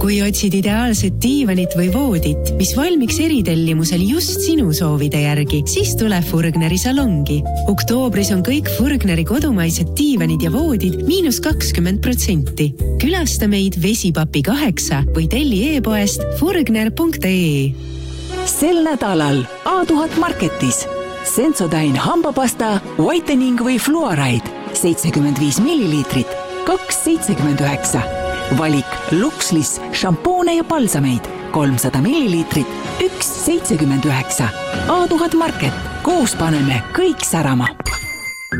Kui otsid ideaalset diivanit või voodit, mis valmiks eritellimusel just sinu soovide järgi, siis tule Furgneri salongi. Oktoobris on kõik Furgneri kodumaised diivanid ja voodid -20%. Külasta meid Vesipapi 8 või telli e-poest furgner.ee. Sel nädalal A1000 Marketis Sensodyne hambapasta, whitening või fluoride 75 milliliitrit, 2,79. Valik Luxlis šampoone ja palsameid 300 milliliitrit, 1,79. A1000 Market. Koos paneme kõik särama.